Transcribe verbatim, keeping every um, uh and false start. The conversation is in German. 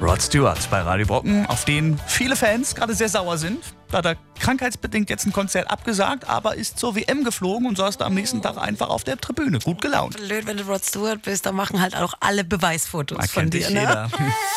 Rod Stewart bei Radio Brocken, auf den viele Fans gerade sehr sauer sind. Da hat er krankheitsbedingt jetzt ein Konzert abgesagt, aber ist zur W M geflogen und saß da am nächsten Tag einfach auf der Tribüne. Gut gelaunt. Blöd, wenn du Rod Stewart bist, da machen halt auch alle Beweisfotos Da von kennt dir. dich Ne? jeder.